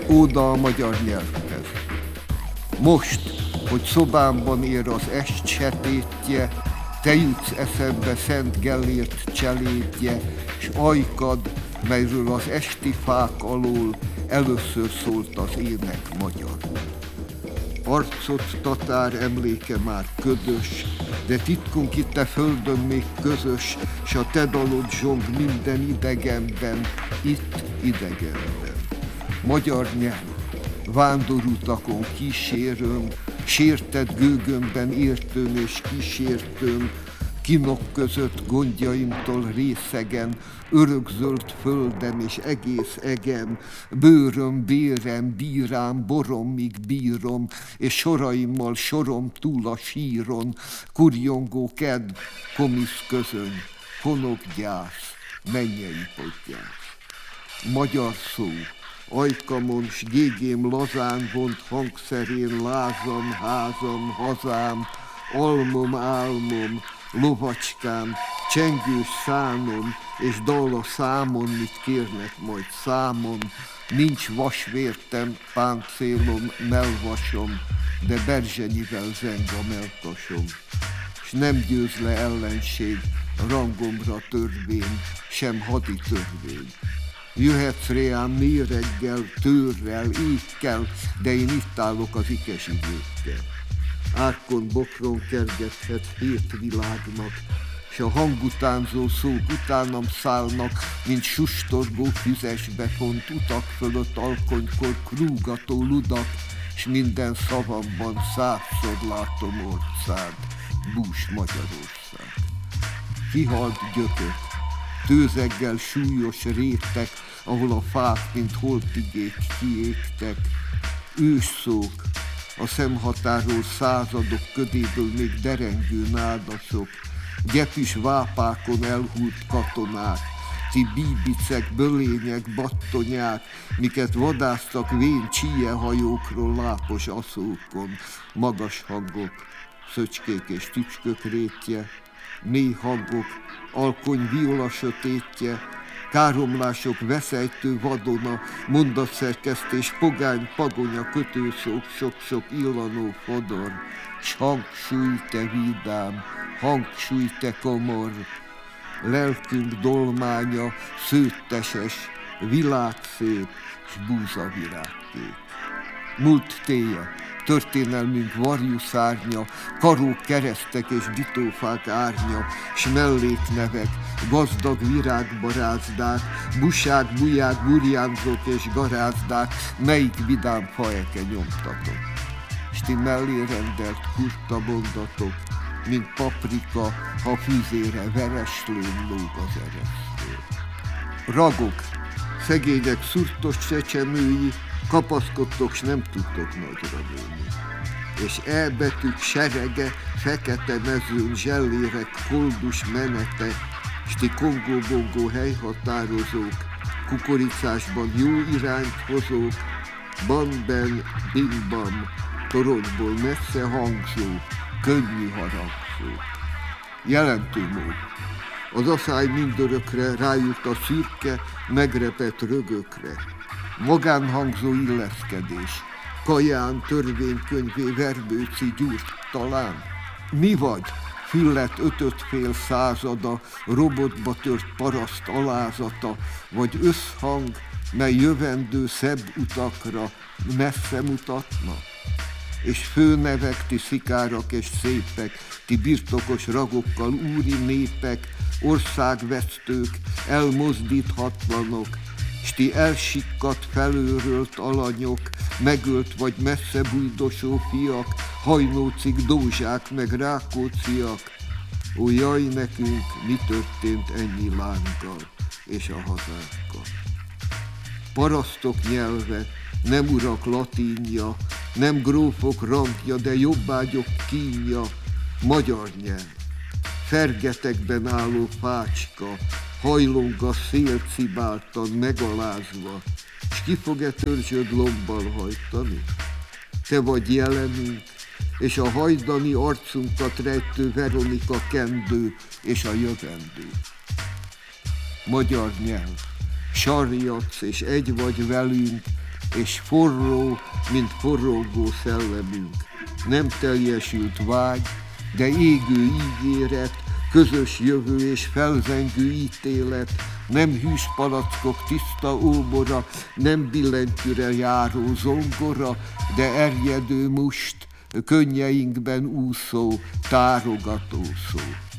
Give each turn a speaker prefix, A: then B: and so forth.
A: Óda a magyar nyelvhez. Most, hogy szobámban ér az est setétje, te jutsz eszembe Szent Gellért cselédje, s ajkad, melyről az esti fák alól először szólt az ének magyar. Arcot tatár emléke már ködös, de titkunk itt a földön még közös, s a te dalod zsong minden idegenben, itt idegenben. Magyar nyelv, vándorutakon kísérőm, sértett gőgömben értőm és kísértőm, kinok között gondjaimtól részegen, örökzöld földem és egész egem, bőröm, bérem, bírám, boromig bírom, és soraimmal sorom túl a síron, kurjongó kedv, komisz közöny, fonok gyász, mennyei podgyász. Magyar szó, ajkamon s gégém lazán vont hangszerén lázam, házam, hazám, almom, álmom, lovacskám, csengős szánom, és dal a számon, mit kérnek majd számon, nincs vasvértem, páncélom, melvasom, de berzsenyivel zeng a melkasom, s nem győz le ellenség, rangomra törvény, sem hadi törvény. Jöhetsz reám mély reggel, tőrrel, ékkel, de én itt állok az ikes időkkel. Árkon, bokron kergethet hét világnak, s a hangutánzó szók utánam szállnak, mint sustorgó füzesbe font utak fölött alkonykor krúgató ludak, s minden szavamban százszor látom orcád, bús Magyarország. Kihalt gyökök, tőzeggel súlyos rétek, ahol a fák, mint holtigék kiégtek, ősszók, a szemhatáról századok ködéből még derengő nádasok, gyepis vápákon elhult katonák, ti bíbicek, bölények, battonyák, miket vadásztak vén csíjehajókról lápos aszókon, magas hangok, szöcskék és tücskök rétje, mély hangok, alkony viola sötétje, káromlások, veszejtő vadona, mondatszerkesztés, pogány, pagonya, kötőszók, sok-sok illanó fodor, s hangsúly te vidám, hangsúly te komor, lelkünk dolmánya, szőtteses, világszép, s búzavirágkék. Múlt téje, történelmünk varjú szárnya, karók, keresztek és ditófák árnya, s melléknevek, gazdag virágbarázdák, busák, buják, burjánzók és garázdák, melyik vidám faeke nyomtatok. S ti mellé rendelt kurta mondatok, mint paprika, ha fűzére vereslőn lóg az eresztő. Ragok, szegények szurtos csecsemői, kapaszkodtok, s nem tudtok nagyra nőni. És E betűk serege, fekete mezőn, zsellérek, koldus menete, s ti kongó-bongó helyhatározók, kukoricásban jó irányt hozók, ban-ben, bing-bam, toronyból messze hangzó, könnyű harangzó. Jelentő mód. Az aszály mindörökre rájut a szürke, megrepett rögökre. Magánhangzó illeszkedés, kaján, törvénykönyvé, verbőci gyúrt talán. Mi vagy? Füllet ötötfél százada, robotba tört paraszt alázata, vagy összhang, mely jövendő szebb utakra messze mutatna? És főnevek, ti szikárak és szépek, ti birtokos ragokkal úri népek, országvesztők, elmozdíthatlanok, s ti elsikkadt, felőrölt alanyok, megölt vagy messze bújdosó fiak, hajnócik, dózsák meg rákóciak. Ó, jaj nekünk, mi történt ennyi lánkkal és a hazánkkal. Parasztok nyelve, nem urak latinja, nem grófok rangja, de jobbágyok kínja, magyar nyelv. Fergetekben álló fácska, hajlong a szél cibáltan, megalázva, s ki fog-e törzsöd lombbal hajtani? Te vagy jelenünk, és a hajdani arcunkat rejtő Veronika kendő, és a jövendő. Magyar nyelv, sarjadsz, és egy vagy velünk, és forró, mint forrógó szellemünk. Nem teljesült vágy, de égő ígéret, közös jövő és felzengő ítélet, nem hűs palackok tiszta óbora, nem billentyűre járó zongora, de erjedő must, könnyeinkben úszó, tárogató szó.